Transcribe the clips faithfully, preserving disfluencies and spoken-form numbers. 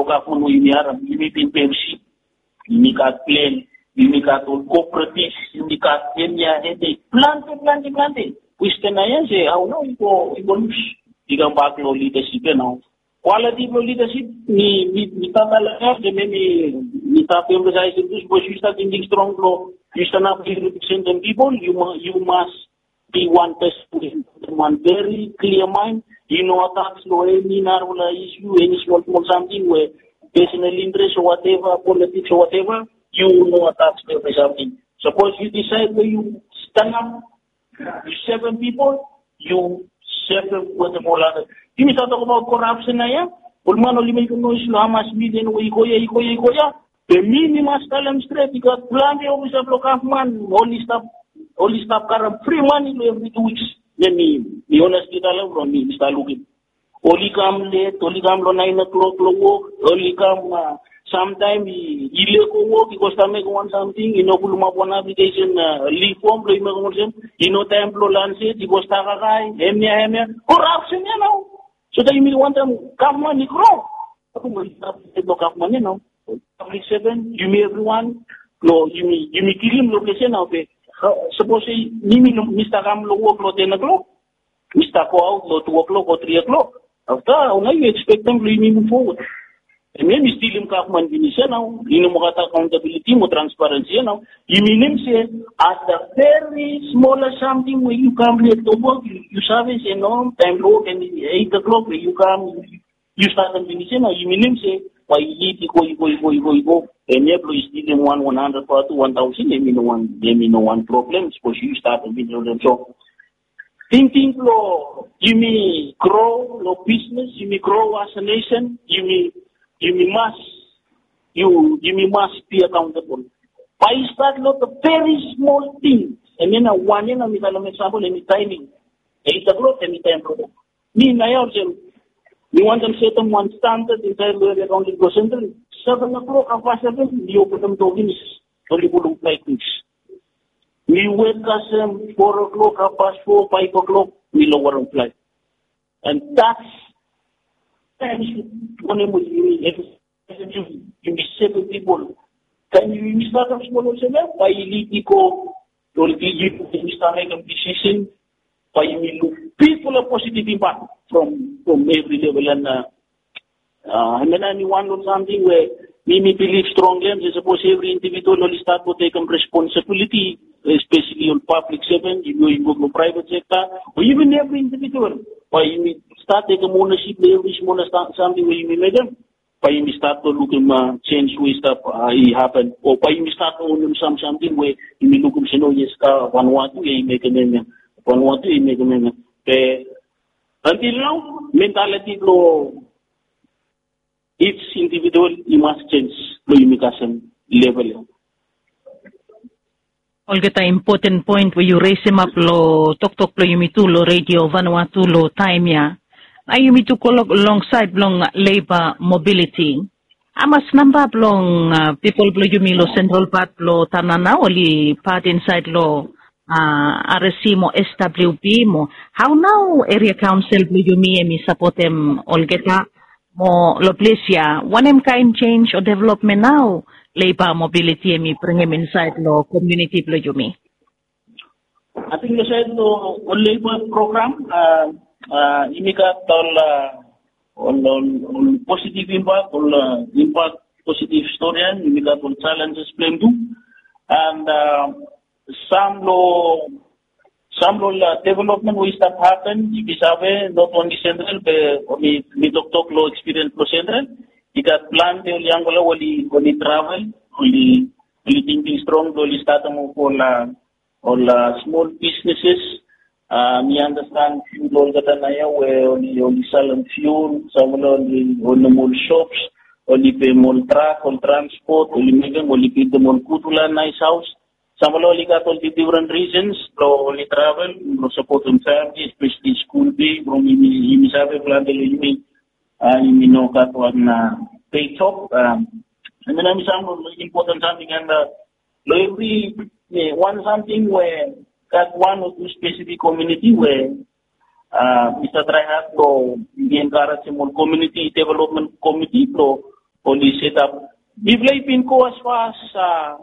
bloca funu imiara, imi pin pemsi, imi kat plan, imi kat cooperative, imi kat enya hede, plante, plante, plante. Puiste na yan se, au no, iko, iko lus, ikang baklo leadership na. Quality of leadership, ni, ni, ni tatalaga, de me, ni, ni tatalaga, dus, because you start thinking strong, you stand up to represent the people, you, you must be one person, one very clear mind. You know, attacks or any narrow issue, any small, small something where personal interest or whatever, politics or whatever, you know attacks for something. Suppose you decide where you stand up, you seven people, you seven with the more other. You may talk about corruption, I am. Ulman only make no Islam as million, we go, go, go, the minimum talent straight because plenty of us block of man, only stop, only stop current free money every two weeks. Then me, the honesty tell from me, Mister Looking. Only come late, only come on nine o'clock work, only come uh, sometime he leko work because I make one something, you know, pull up one application, uh, leave form, play my conversation, you know, time to lance it, he goes Takagai, Emia, Emia, corruption, you know. So that you may want them come money grow. Look up money now. Public seven, you may everyone, no, you may, you may kill him location of it. Suppose Mister Ram lo work lo ten o'clock, Mister Ko out lo two o'clock or three o'clock. After now you expect them to move forward. And then you still him Kaufman finish now, you know more accountability, more transparency now. You mean him say at the very smallest something where you come here to work, you, you service you know, time low and eight o'clock where you come you start and finish now. You mean him say why you eat you go you go you go you go you go and every is still one one hundred for to one thousand, they mean no one they mean no one problem, suppose you start and finish them. So thinking lo you may grow lo business, you may grow as a nation, you may you may must you you may must be accountable. By start lot of very small things and then a one in a middle example any timing. Eight o'clock any time problem. Me na yourself. You want them set them one standard inside the accounting go center. Seven o'clock after seven, you open them to finish. Only put them like this. We wake us um, four o'clock, half past four, five o'clock, we lower and fly. And that's only you you be seven people. Can you start up small also there? By lead people, or you start making decision. By you look people a positive impact from from every level and uh, uh and then anyone or something where we may believe strongly and suppose every individual will start to take responsibility, especially on public sector, you go you go to private sector, or even every individual. By you start taking ownership every small something where you may make them. By you start to look at uh, change where stuff uh, happen, or by you start to own some something where you may look and say no yes uh, one want to make a name. One want to make a name. Until now, mentality lo each individual you must change lo imitation level. Olgata important point where you raise him up lo tok tok lo yumitu lo radio Vanuatu lo time ya. Na yumitu ko alongside long labor mobility. Amas number long uh, people lo yumi lo central part lo tanana oli part inside lo Uh, R S C mo S W B mo. How now area council blo yumi mi supportem Olgeta mo Loplesia. One em kind change or development now labor mobility mi bring him inside lo community blo yumi. I think you said no labor program uh uh imika tol uh, on, on on positive impact on uh, impact positive story and imika tol challenges plan do and uh, some law, some law development will start happen. If you have not only central, but only mid-october law experience pro central. You got plan the only Angola only only travel, only only thinking strong, only start for la or la small businesses. Uh, me understand few laws that are where only only sell fuel, some only only more shops, only pay more truck, on transport, only make them only pay them on kutula nice house. Some only got all the different reasons, so only travel, no support on family, especially school fee, from you may have a plan, you may, uh, you may know that one, uh, pay top, um, and then I'm some important something, and, uh, every, uh, one something where, that one or two specific community where, uh, Mister Trihat, so, the encourage more community development committee, so, only set up. We play pinko as far as uh,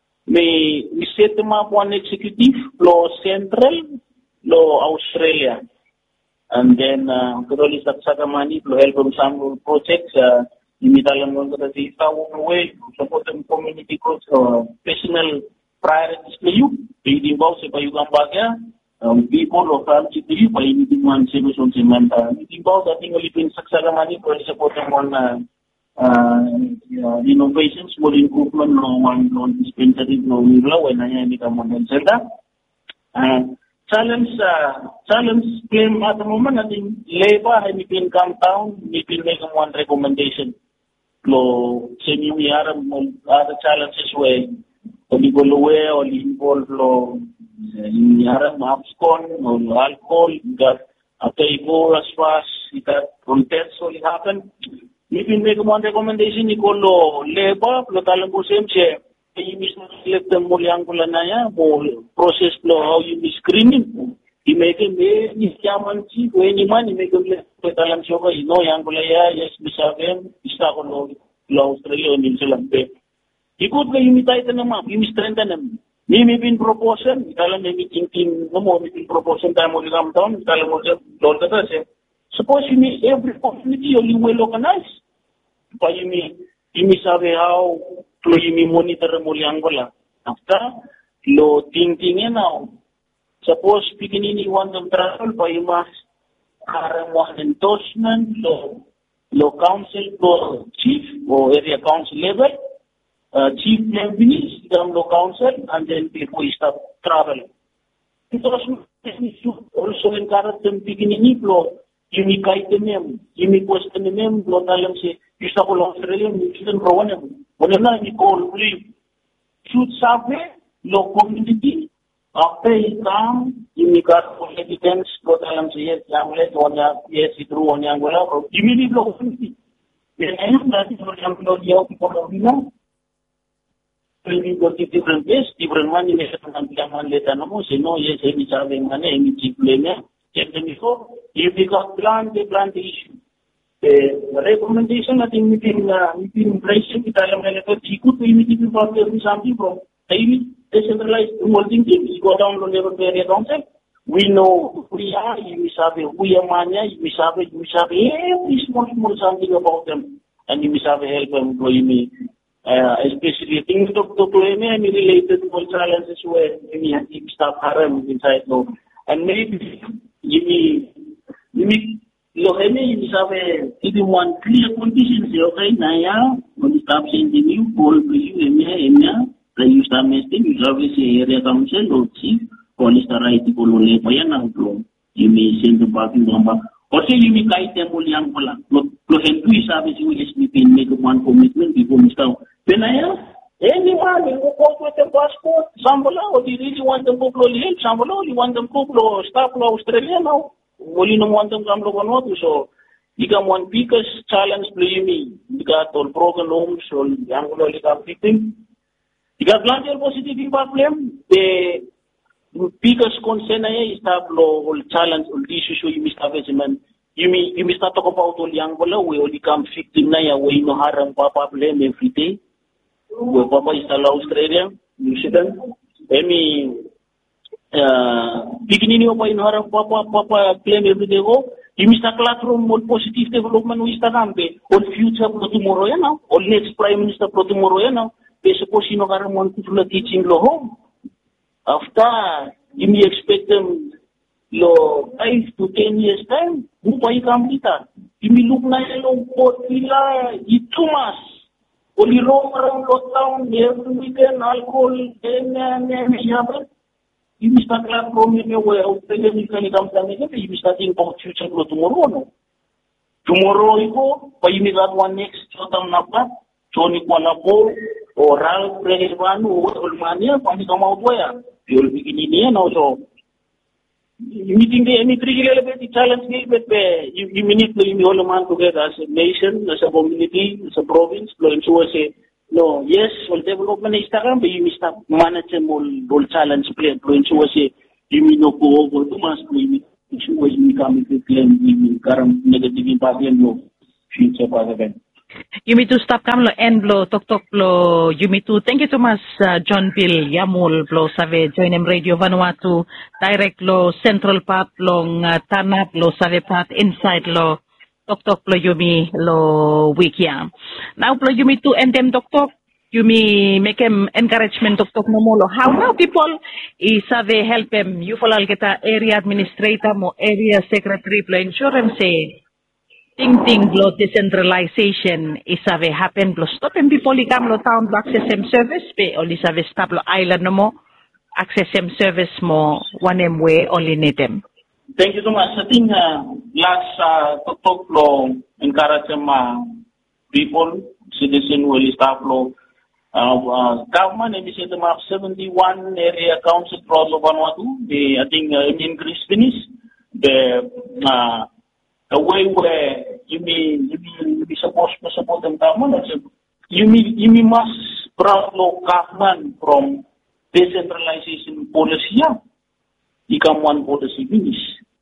may we set them up one executive law central law Australia, and then Karoli uh, Saksakamani to help them some projects. Uh, Imitalan mo ka si tao way support ng community coach or personal priorities to you. Pwede ba sa payugang bagya? Um, people or family to you, pa initin man solution si Manta. Hindi ba sa ating ulipin Saksakamani for support ng mga uh, uh, innovations, more improvement no one on dispensary no nila when I am become one selda. Uh, challenge uh, challenge claim at the moment ating labor ay nipin come down, nipin make one recommendation. Lo semi aram other challenges way oli golwe oli involve lo aram abscon or alcohol got atay go as fast that contests only happen. Nipin make one recommendation ni ko lo labor lo talang ko semche you miss select the muliangula na ya mo process lo how you miss screening i make me ni chairman chief we ni man make me talang show ko ino yangula ya yes bisaben isa ko lo lo Australia ni selampe ikut ko imitate na ma you miss trend na ni mi bin proposal talang mi thinking no mo mi proposal ta mo ligam down talang mo lo ta se suppose you me every community only well organized pa you me you me sabe how to you me monitor mo liangula after lo thinking now suppose beginning you want them travel pa you must have one endorsement lo lo council lo chief or area council level uh, chief levies from lo council and then before you start travel endorsement also encourage them beginning lo you me kite them you me question them lo talam se you start lo Australia you shouldn't go on wala na ni call we should survey lo community after ikam imikat evidence ko talam siya yamle tonya yes itru onya wala ko imili lo community then ayun natin for example yo ko bina pwede ko different yes different man ni sa pangalaman leta no mo sino yes ay sabi man ay problema check ni ko ibigat plan de plan issue eh recommendation natin meeting na meeting impression kita alam na ito ikut to meeting for the something from daily decentralized holding team you go down to level area council we know we are you sabe we are mania you sabe you sabe every small small something about them and you sabe help them to me uh, especially things to to me and related to challenges where we have to stop harm inside no and maybe you me you me lo heme you sabe if you want clear conditions okay na ya when stop sending you call you emia emia the you start messaging you service area council or chief police right ko lo le payan ang lo you may send the back number or say you may kite them all yang pala lo lo hendu sabe si S B P make one commitment before mister penaya anyone who goes with the passport sambola or you really want them to lo help sambola you want them to lo stop lo Australia now wali no want them come lo kono so ika one biggest challenge play me ika tol broken homes so yang lo ika victim ika global positive impact problem the biggest concern ay is that lo challenge or issue so you must have man you me you must talk about all yang bola we only come victim na ya we no harang pa problem every day we papa is la Australia New Zealand emi uh beginning of in harang papa papa claim every day go you must have classroom more positive development we start ambe on future pro tomorrow ya now or next prime minister pro tomorrow ya now they suppose you no harang one to teaching lo home after you may expect them lo five to ten years time bupai kamplita you look na lo pot pila itumas oli ro around lockdown every weekend alcohol and and yaban you start la from you way out the you can come down again you starting about future pro tomorrow no tomorrow iko pa you got one next chotam napa choni ko na po oral preservano ulmania pandi kamau ya you'll begin in also meeting the any three level challenge but you you need to you all man together as a nation as a community as a province to ensure say no yes all development is taken but you must manage all all challenge play to ensure say you no go over too much to ensure you become a claim you current negative impact in your future for the event Yumi to stop kam lo en blo tok tok blo Yumi to. Thank you so much uh, John Bill Yamul blo save joinem Radio Vanuatu direct lo central part long uh, Tanap lo save part inside lo tok tok blo Yumi lo wikia. Now blo Yumi to and them tok tok Yumi make him encouragement tok tok no molo. How now people is save help them you follow kita area administrator mo area secretary blo insurance say Ting ting blo decentralization isave happen blo stop and people ikam lo town blo access sem service pe oli save stop lo island no mo access sem service mo one em way only need them. Thank you so much. I think uh, last uh, talk lo encourage some uh, people citizen will staff lo uh, uh, government and say them have seventy-one area council across Vanuatu. They I think uh, increase finish the uh, the way where you mean you mean you be supposed to support them government, you mean you mean must promote government from decentralization policy. You come one policy finish.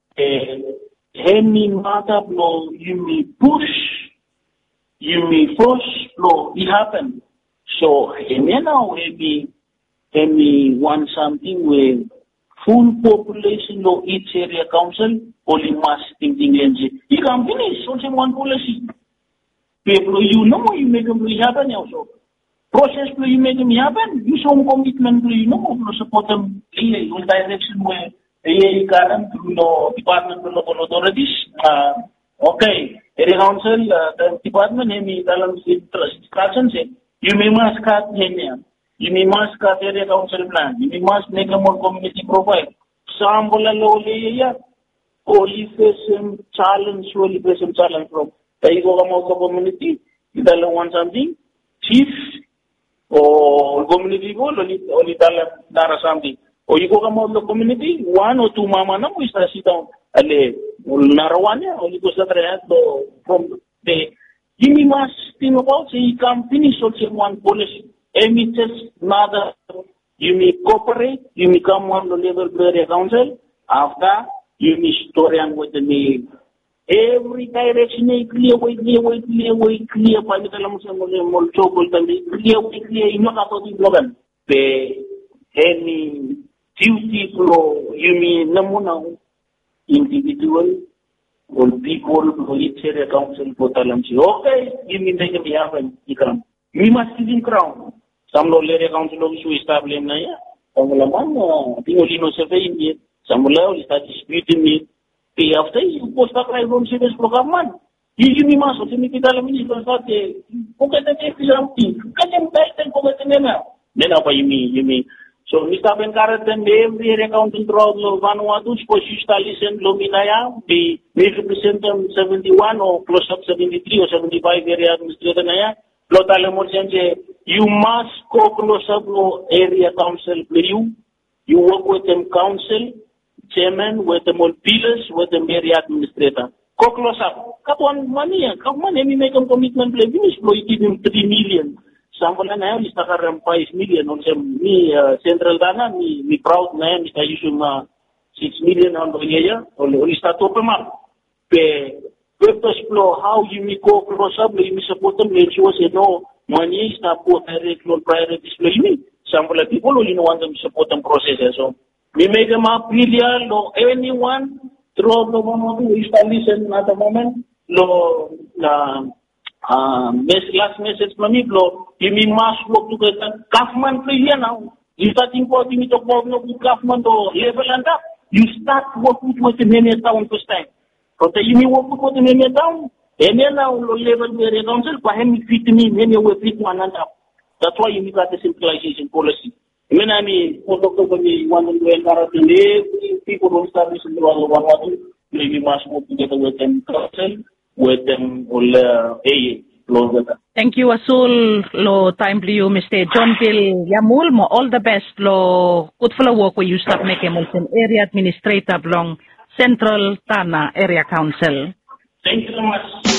Any matter blow you mean push, you mean force blow it happen. So any now any any want something where full population of each area council only mass thinking lenses. You can finish also one policy. People you know you make them happen also. Process you make them happen. You show commitment you know you support them in the direction where they can through the department of local authorities. Uh, okay, area council uh, the department may tell them instructions you may must cut here. You may must cut area council plan. You must make a more community profile. Sambola loli ya. Only face some challenge, only face some challenge from the Igoga community. You tell them want something, chief or community goal, only only tell them Dara something. Or you go about the community, one or two mama no we start sit down. Ale Narawania, only goes from the you must think about so you can finish also one policy. Emi just nada, you may cooperate, you may come on the level area council, after you may story and with the name. Every direction, clear way, clear way, clear way, clear by the clear way, clear, you know how to problem. The any duty flow, you mean no individual or people who each area council for Talamsi. Okay, you mean they can be happen, you come. We must sit in crown. Some low area council of Swiss establish na ya. Some laman, tingoli no survey ni. Some low is that disputing me. Pay after you post a crime from service program. You me must also make it a minister for the pocket and take something. Can you best and pocket and then now you mean, you mean. So Mister Benkarat and every area council throughout Vanuatu, Sposista listen Luminaya, the may represent them seventy-one or close up seventy-three or seventy-five area administrator Naya. You must go close up to area council for you. You work with them council, chairman, with them all pillars, with them area administrator. Go close up. Come on, money, come on, me make a commitment, play finish, you give him three million. Sample and I only start around five million. Also, me, uh, Central Dana, me, me proud man, Mister Yusuma, six million on the year, only start open up. Purpose flow, how you may go close up, you may support them, make sure say no, money is not both direct or priorities, you Sample people only want them to support them processes. So, we make them up, million, no, anyone, throughout the one who is listen at the moment, no, uh, um, last message from me, no, you may must work together, government play here now. You starting for me to go no government or level and up, you start working with the many town first time. But you may work with the many down, and then now level the area council, for him fit me, many will fit one and up. That's why you got the centralization policy. When I mean, for Doctor Bami, one of the every people who establish in the world of one, maybe must work together with them council, with them all uh, A. Thank you, Asul. Lo time to you, Mister John Bill Yamul. Mo all the best. Lo good for the work where you start making an area administrator long Central Tana Area Council. Thank you so much.